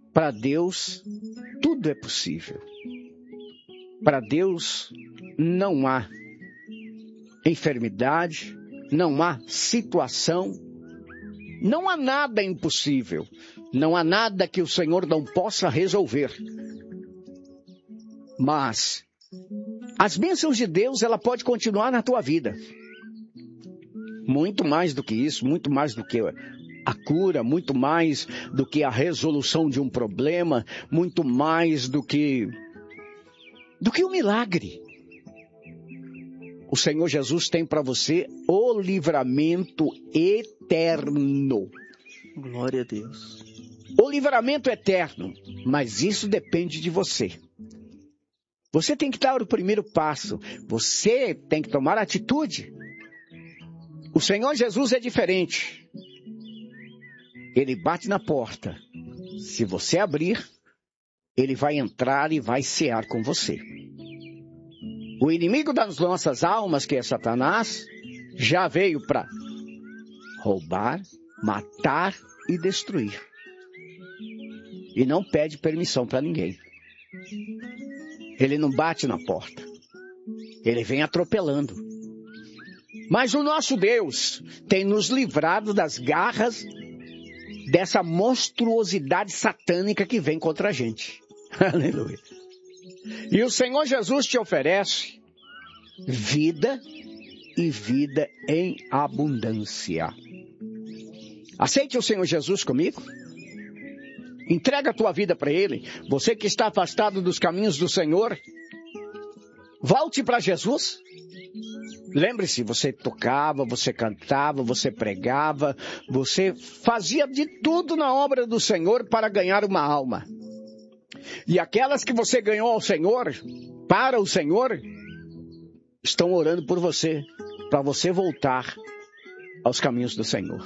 Para Deus, tudo é possível. Para Deus, não há enfermidade, não há situação, não há nada impossível. Não há nada que o Senhor não possa resolver. Mas as bênçãos de Deus, ela pode continuar na tua vida. Muito mais do que isso, muito mais do que a cura, muito mais do que a resolução de um problema, muito mais do que o milagre. O Senhor Jesus tem para você o livramento eterno. Glória a Deus. O livramento eterno, mas isso depende de você. Você tem que dar o primeiro passo. Você tem que tomar atitude. O Senhor Jesus é diferente. Ele bate na porta. Se você abrir, ele vai entrar e vai cear com você. O inimigo das nossas almas, que é Satanás, já veio para roubar, matar e destruir. E não pede permissão para ninguém. Ele não bate na porta. Ele vem atropelando. Mas o nosso Deus tem nos livrado das garras dessa monstruosidade satânica que vem contra a gente. Aleluia. E o Senhor Jesus te oferece vida e vida em abundância. Aceite o Senhor Jesus comigo? Entrega a tua vida para Ele. Você que está afastado dos caminhos do Senhor, volte para Jesus. Lembre-se, você tocava, você cantava, você pregava, você fazia de tudo na obra do Senhor para ganhar uma alma. E aquelas que você ganhou ao Senhor, para o Senhor, estão orando por você, para você voltar aos caminhos do Senhor.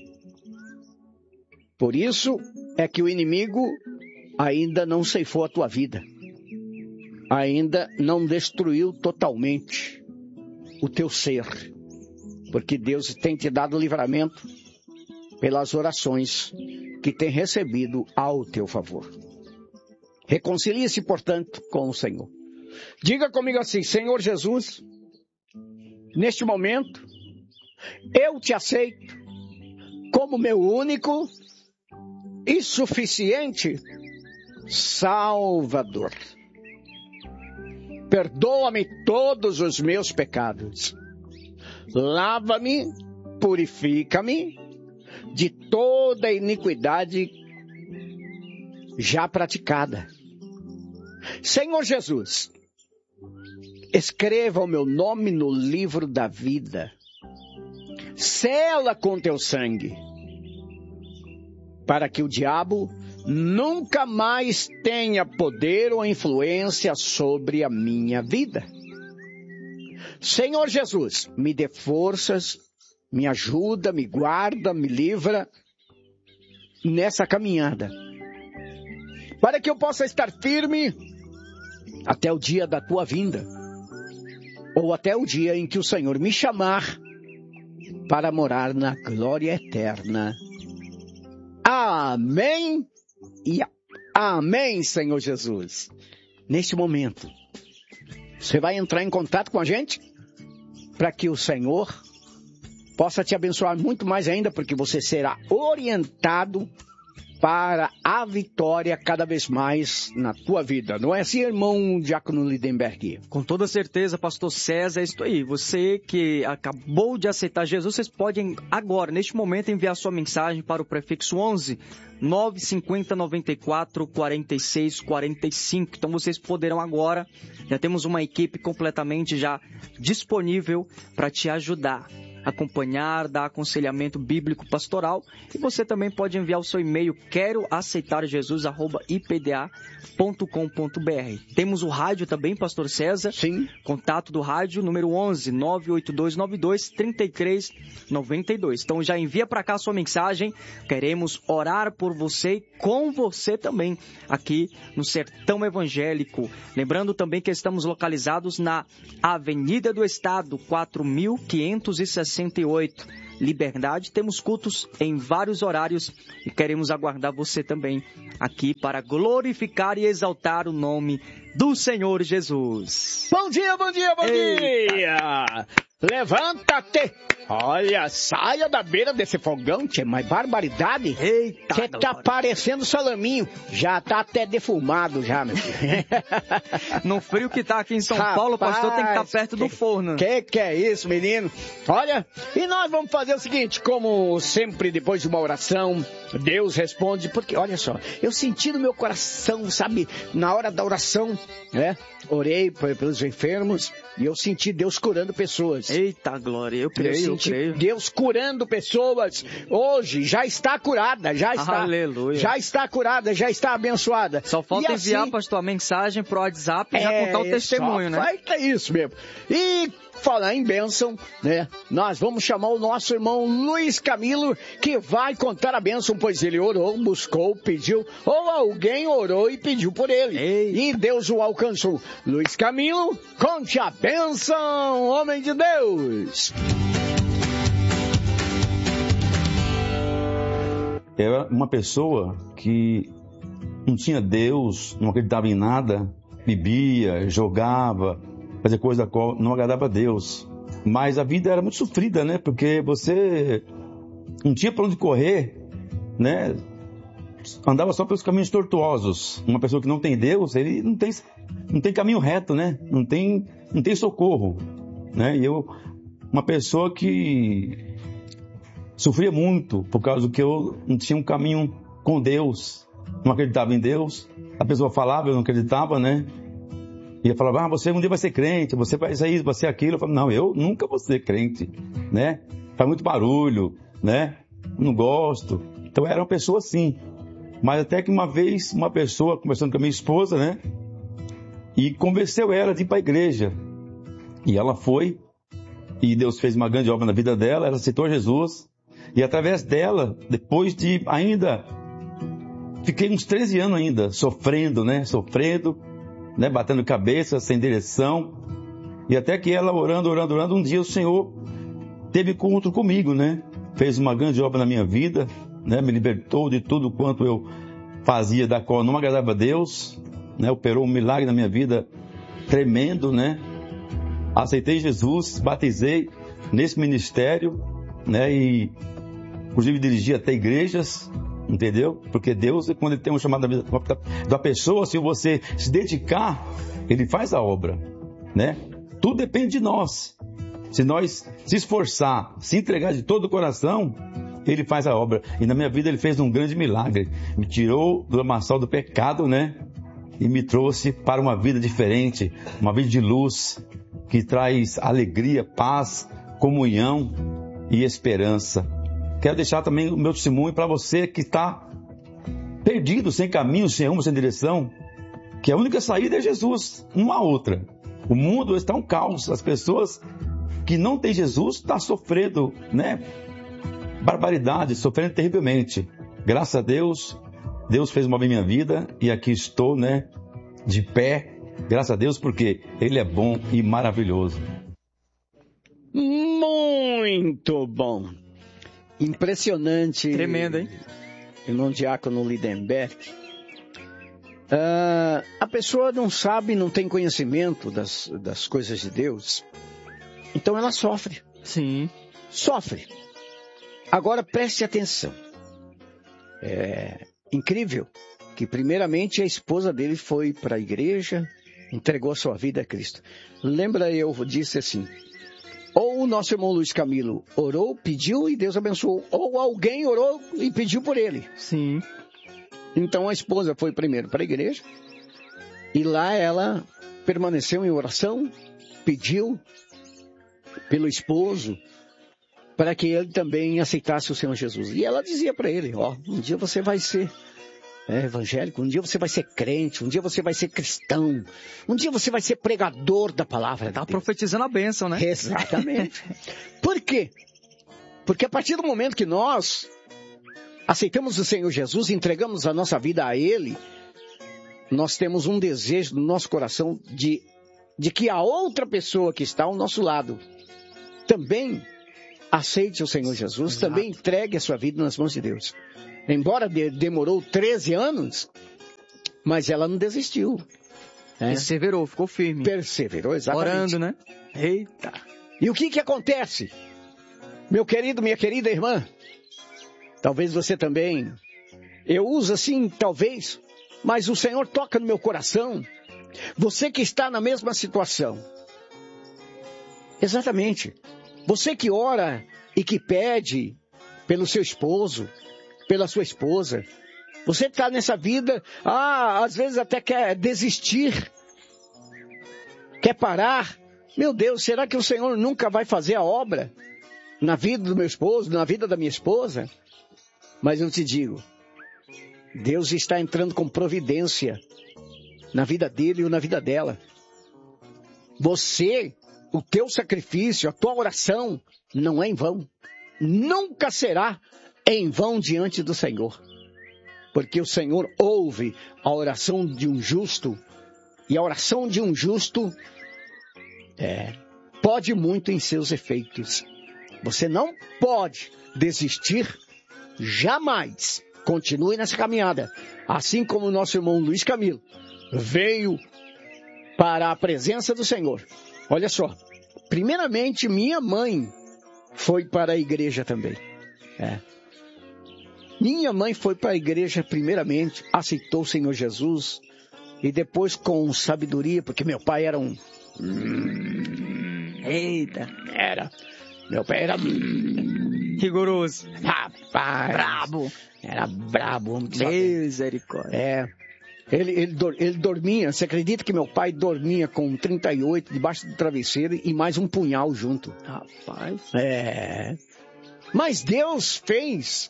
Por isso é que o inimigo ainda não ceifou a tua vida. Ainda não destruiu totalmente o teu ser. Porque Deus tem te dado livramento pelas orações que tem recebido ao teu favor. Reconcilie-se, portanto, com o Senhor. Diga comigo assim: Senhor Jesus, neste momento, eu te aceito como meu único e suficiente Salvador. Perdoa-me todos os meus pecados. Lava-me, purifica-me de toda iniquidade já praticada. Senhor Jesus, escreva o meu nome no livro da vida. Sela com teu sangue, para que o diabo nunca mais tenha poder ou influência sobre a minha vida. Senhor Jesus, me dê forças, me ajuda, me guarda, me livra nessa caminhada, para que eu possa estar firme até o dia da tua vinda, ou até o dia em que o Senhor me chamar para morar na glória eterna. Amém e amém, Senhor Jesus. Neste momento, você vai entrar em contato com a gente para que o Senhor possa te abençoar muito mais ainda, porque você será orientado para a vitória cada vez mais na tua vida. Não é assim, irmão Diácono Lindenberg? Com toda certeza, pastor César, é isso aí. Você que acabou de aceitar Jesus, vocês podem agora, neste momento, enviar sua mensagem para o prefixo 11 950 94 46 45. Então vocês poderão agora, já temos uma equipe completamente já disponível para te ajudar, acompanhar, dar aconselhamento bíblico pastoral, e você também pode enviar o seu e-mail queroaceitarjesus@ipda.com.br. Temos o rádio também, pastor César. Sim. Contato do rádio, número 11 98292 3392. Então já envia para cá a sua mensagem. Queremos orar por você e com você também aqui no Sertão Evangélico. Lembrando também que estamos localizados na Avenida do Estado, 4568, Liberdade. Temos cultos em vários horários e queremos aguardar você também aqui para glorificar e exaltar o nome do Senhor Jesus. Bom dia, bom dia, bom dia! Levanta-te! Olha, saia da beira desse fogão, tchê, mas barbaridade! Eita! Você tá parecendo salaminho, já tá até defumado já, meu filho. No frio que tá aqui em São Paulo, o pastor tem que estar perto do forno. Que é isso, menino? Olha, e nós vamos fazer o seguinte, como sempre depois de uma oração, Deus responde, porque, olha só, eu senti no meu coração, sabe, na hora da oração, né? Orei pelos enfermos e eu senti Deus curando pessoas. Eita, glória, eu creio. Deus curando pessoas. Hoje já está curada, já está. Aleluia. Já está curada, já está abençoada. Só falta enviar, assim, pastor, a mensagem pro WhatsApp e já contar o testemunho, né? É isso mesmo. E falar em bênção, né? Nós vamos chamar o nosso irmão Luiz Camilo, que vai contar a bênção, pois ele orou, buscou, pediu, ou alguém orou e pediu por ele. Ei. E Deus o alcançou. Luiz Camilo, conte a bênção, homem de Deus. Era uma pessoa que não tinha Deus, não acreditava em nada, bebia, jogava, fazia coisa da qual não agradava a Deus. Mas a vida era muito sofrida, né? Porque você não tinha para onde correr, né? Andava só pelos caminhos tortuosos. Uma pessoa que não tem Deus, ele não tem caminho reto, né? Não tem socorro, né? E uma pessoa que sofria muito por causa que eu não tinha um caminho com Deus, não acreditava em Deus. A pessoa falava, eu não acreditava, né? E eu falava, você um dia vai ser crente, você vai ser isso, vai ser aquilo. Eu falava, não, eu nunca vou ser crente, né? Faz muito barulho, né? Não gosto. Então era uma pessoa assim. Mas até que uma vez, uma pessoa conversando com a minha esposa, né? E convenceu ela de ir para a igreja. E ela foi, e Deus fez uma grande obra na vida dela, ela aceitou Jesus. E através dela, depois de ainda, fiquei uns 13 anos ainda, sofrendo, né? Batendo cabeça, sem direção. E até que ela orando, um dia o Senhor teve encontro comigo, né? Fez uma grande obra na minha vida, né? Me libertou de tudo quanto eu fazia, da qual não agradava a Deus, né? Operou um milagre na minha vida tremendo, né? Aceitei Jesus, batizei nesse ministério, né? E inclusive dirigi até igrejas, entendeu? Porque Deus, quando Ele tem um chamado na vida da pessoa, se você se dedicar, Ele faz a obra, né? Tudo depende de nós. Se nós se esforçar, se entregar de todo o coração, Ele faz a obra. E na minha vida Ele fez um grande milagre. Me tirou do lamaçal do pecado, né? E me trouxe para uma vida diferente, uma vida de luz, que traz alegria, paz, comunhão e esperança. Quero deixar também o meu testemunho para você que está perdido, sem caminho, sem rumo, sem direção, que a única saída é Jesus, não há outra. O mundo está um caos, as pessoas que não têm Jesus estão sofrendo, né? Barbaridade, sofrendo terrivelmente. Graças a Deus, Deus fez uma obra em minha vida e aqui estou, né? De pé, graças a Deus, porque Ele é bom e maravilhoso. Muito bom. Impressionante. Tremendo, hein? Irmão Diácono Lindenberg. A pessoa não sabe, não tem conhecimento das coisas de Deus. Então ela sofre. Sim. Sofre. Agora preste atenção. É incrível que primeiramente a esposa dele foi para a igreja, entregou a sua vida a Cristo. Lembra, eu disse assim, ou o nosso irmão Luiz Camilo orou, pediu e Deus abençoou, ou alguém orou e pediu por ele. Sim. Então a esposa foi primeiro para a igreja e lá ela permaneceu em oração, pediu pelo esposo para que ele também aceitasse o Senhor Jesus. E ela dizia para ele, um dia você vai ser evangélico, um dia você vai ser crente, um dia você vai ser cristão, um dia você vai ser pregador da palavra. Tá profetizando a bênção, né? Exatamente. Por quê? Porque a partir do momento que nós aceitamos o Senhor Jesus, entregamos a nossa vida a Ele, nós temos um desejo no nosso coração de que a outra pessoa que está ao nosso lado também aceite o Senhor Jesus, também entregue a sua vida nas mãos de Deus. Embora demorou 13 anos, mas ela não desistiu. Perseverou, ficou firme. Perseverou, exatamente. Orando, né? Eita. E o que acontece? Meu querido, minha querida irmã, talvez você também, eu uso assim, talvez, mas o Senhor toca no meu coração. Você que está na mesma situação. Exatamente. Você que ora e que pede pelo seu esposo, pela sua esposa. Você que está nessa vida, às vezes até quer desistir, quer parar. Meu Deus, será que o Senhor nunca vai fazer a obra na vida do meu esposo, na vida da minha esposa? Mas eu te digo, Deus está entrando com providência na vida dele ou na vida dela. Você, o teu sacrifício, a tua oração, não é em vão. Nunca será em vão diante do Senhor. Porque o Senhor ouve a oração de um justo, e a oração de um justo pode muito em seus efeitos. Você não pode desistir jamais. Continue nessa caminhada. Assim como o nosso irmão Luiz Camilo veio para a presença do Senhor. Olha só, primeiramente minha mãe foi para a igreja também. Minha mãe foi para a igreja primeiramente, aceitou o Senhor Jesus e depois com sabedoria, porque meu pai era um... Meu pai era... rigoroso. Rapaz. Brabo. Era brabo. Misericórdia. Ele dormia, você acredita que meu pai dormia com 38 debaixo do travesseiro e mais um punhal junto? Rapaz. Mas Deus fez,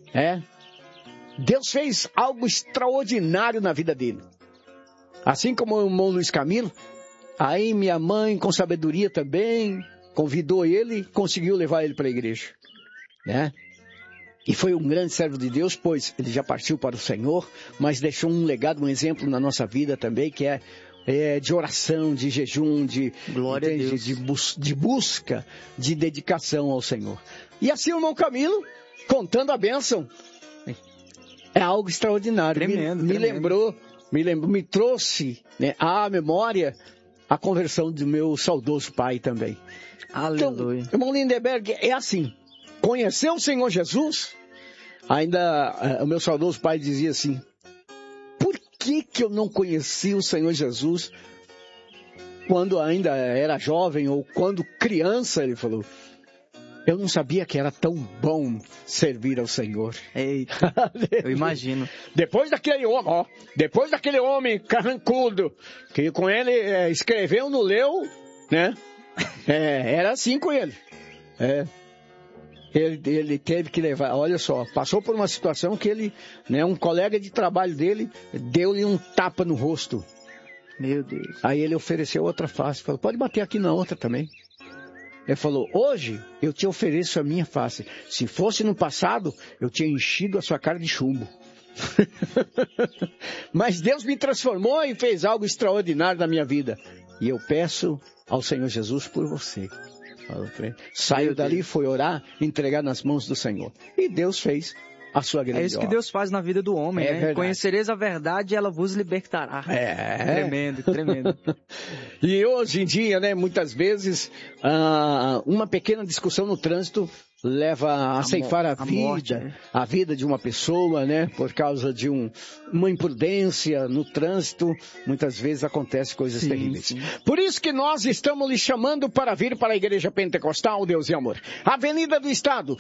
Deus fez algo extraordinário na vida dele. Assim como o irmão Luiz Camilo, aí minha mãe, com sabedoria também, convidou ele, conseguiu levar ele para a igreja, E foi um grande servo de Deus, pois ele já partiu para o Senhor, mas deixou um legado, um exemplo na nossa vida também, que é de oração, de jejum, glória a Deus. De busca, de dedicação ao Senhor. E assim o irmão Camilo, contando a bênção, é algo extraordinário. Tremendo, me trouxe à memória a conversão do meu saudoso pai também. Aleluia. Então, irmão Lindenberg, é assim. Conheceu o Senhor Jesus, ainda o meu saudoso pai dizia assim, por que eu não conheci o Senhor Jesus quando ainda era jovem ou quando criança? Ele falou, eu não sabia que era tão bom servir ao Senhor. Eita, eu imagino. Depois daquele homem carrancudo, que com ele escreveu, não leu, era assim com ele. Ele teve que levar, olha só, passou por uma situação que ele, um colega de trabalho dele, deu-lhe um tapa no rosto. Meu Deus. Aí ele ofereceu outra face, falou, pode bater aqui na outra também. Ele falou, hoje eu te ofereço a minha face. Se fosse no passado, eu tinha enchido a sua cara de chumbo. Mas Deus me transformou e fez algo extraordinário na minha vida. E eu peço ao Senhor Jesus por você. Saiu dali, foi orar, entregar nas mãos do Senhor. E Deus fez a sua grande obra. É isso que Deus faz na vida do homem, Verdade. Conhecereis a verdade e ela vos libertará. Tremendo. E hoje em dia, muitas vezes, uma pequena discussão no trânsito leva a ceifar a vida de uma pessoa, por causa de uma imprudência no trânsito. Muitas vezes acontecem coisas terríveis. Sim. Por isso que nós estamos lhe chamando para vir para a Igreja Pentecostal Deus e Amor. Avenida do Estado,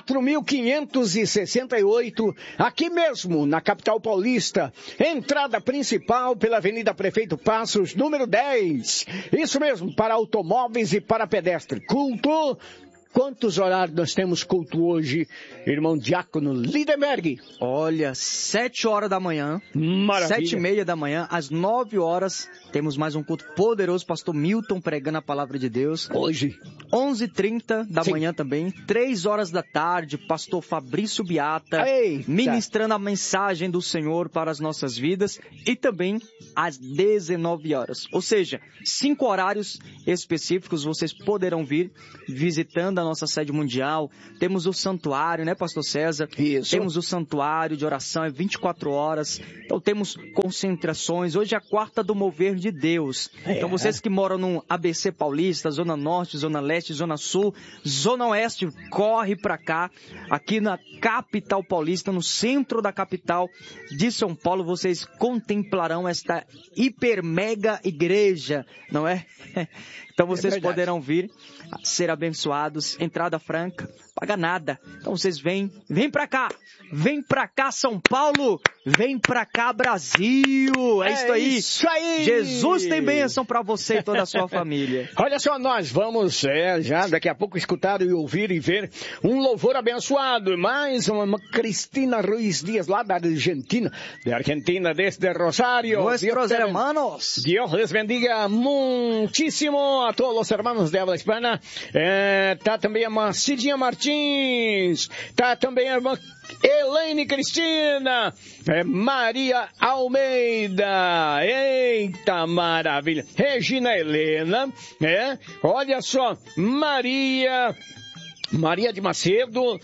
4.568, aqui mesmo, na capital paulista. Entrada principal pela Avenida Prefeito Passos, número 10. Isso mesmo, para automóveis e para pedestre. Culto. Quantos horários nós temos culto hoje, irmão Diácono Lindenberg? Olha, 7 horas da manhã, Maravilha. 7:30 da manhã, às 9 horas, temos mais um culto poderoso, pastor Milton pregando a palavra de Deus. Hoje. 11:30 da manhã também, 3 horas da tarde, pastor Fabrício Biata, ministrando a mensagem do Senhor para as nossas vidas, e também às 19 horas. Ou seja, 5 horários específicos vocês poderão vir visitando da nossa sede mundial. Temos o santuário, né, pastor César? Isso. Temos o santuário de oração, é 24 horas. Então temos concentrações. Hoje é a quarta do mover de Deus. Então vocês que moram no ABC Paulista, Zona Norte, Zona Leste, Zona Sul, Zona Oeste, corre pra cá. Aqui na capital paulista, no centro da capital de São Paulo, vocês contemplarão esta hiper mega igreja, não é? Então vocês poderão vir ser abençoados, entrada franca, paga nada. Então vocês vem pra cá São Paulo, vem pra cá Brasil, é isso aí. Jesus tem bênção pra você e toda a sua família. Olha só, nós vamos já daqui a pouco escutar e ouvir e ver um louvor abençoado, mais uma Cristina Ruiz Dias lá da Argentina, desde Rosario. Nuestros hermanos. Dios les bendiga muchísimo a todos los hermanos de habla hispana. Tá também a Cidinha Martins, tá também a irmã Elaine Cristina, Maria Almeida, eita maravilha, Regina Helena, olha só, Maria de Macedo,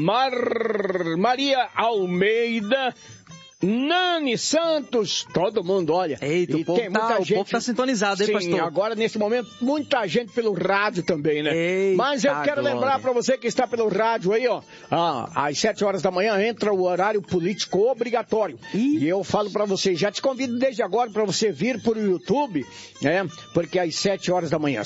Maria Almeida, Nani Santos, todo mundo, olha. Eita, o povo tá sintonizado, hein, pastor? Sim, agora nesse momento, muita gente pelo rádio também, né? Eita, mas eu quero lembrar pra você que está pelo rádio aí, ó, às 7 horas da manhã entra o horário político obrigatório. E eu falo pra você, já te convido desde agora pra você vir pro YouTube, porque às 7 horas da manhã,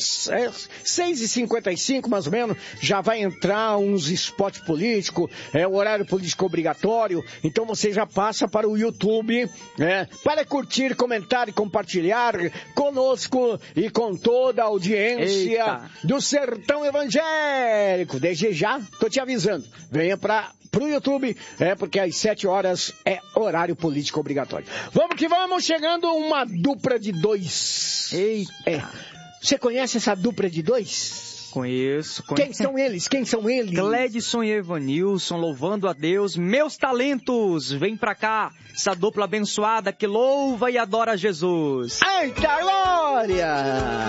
6h55 mais ou menos, já vai entrar uns spots políticos, o horário político obrigatório, então você já passa para o YouTube, para curtir, comentar e compartilhar conosco e com toda a audiência do Sertão Evangélico. Desde já, tô te avisando, venha pro YouTube, porque às 7 horas é horário político obrigatório. Vamos que vamos, chegando uma dupla de 2. Eita. Você conhece essa dupla de 2? Conheço. Quem são eles? Gledson e Evanilson, louvando a Deus. Meus talentos, vem pra cá. Essa dupla abençoada que louva e adora Jesus. Eita glória!